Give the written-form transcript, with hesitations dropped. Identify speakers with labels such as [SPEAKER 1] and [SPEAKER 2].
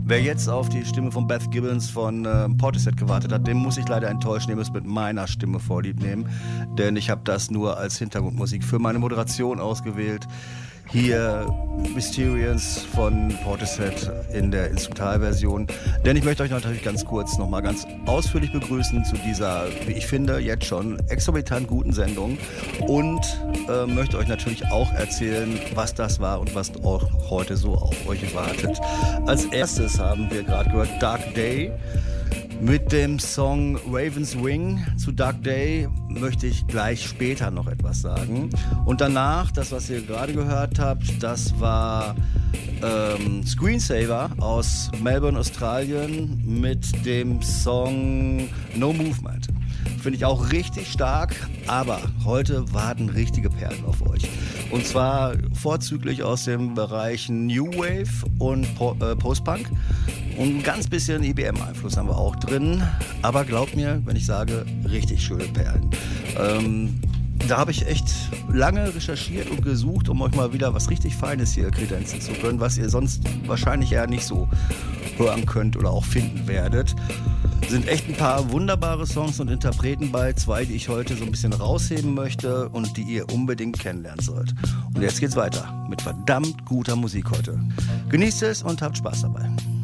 [SPEAKER 1] Wer jetzt auf die Stimme von Beth Gibbons von Portishead gewartet hat, den muss ich leider enttäuschen. Ihr müsst mit meiner Stimme vorlieb nehmen, denn ich habe das nur als Hintergrundmusik für meine Moderation ausgewählt. Hier Mysterians von Portishead in der Instrumentalversion. Denn ich möchte euch natürlich ganz kurz nochmal ganz ausführlich begrüßen zu dieser, wie ich finde, jetzt schon exorbitant guten Sendung. Und möchte euch natürlich auch erzählen, was das war und was auch heute so auf euch wartet. Als erstes haben wir gerade gehört Dark Day. Mit dem Song Raven's Wing zu Dark Day möchte ich gleich später noch etwas sagen. Und danach, das was ihr gerade gehört habt, das war Screensaver aus Melbourne, Australien mit dem Song No Movement. Finde ich auch richtig stark, aber heute warten richtige Perlen auf euch. Und zwar vorzüglich aus dem Bereich New Wave und Post-Punk. Und ein ganz bisschen IBM-Einfluss haben wir auch drin. Aber glaubt mir, wenn ich sage, richtig schöne Perlen. Da habe ich echt lange recherchiert und gesucht, um euch mal wieder was richtig Feines hier kredenzen zu können, was ihr sonst wahrscheinlich eher nicht so hören könnt oder auch finden werdet. Sind echt ein paar wunderbare Songs und Interpreten bei, zwei, die ich heute so ein bisschen rausheben möchte und die ihr unbedingt kennenlernen sollt. Und jetzt geht's weiter mit verdammt guter Musik heute. Genießt es und habt Spaß dabei.